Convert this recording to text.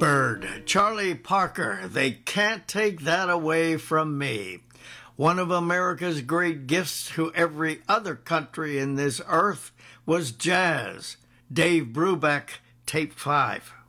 Bird, Charlie Parker, they can't take that away from me. One of America's great gifts to every other country in this earth was jazz. Dave Brubeck, Tape 5.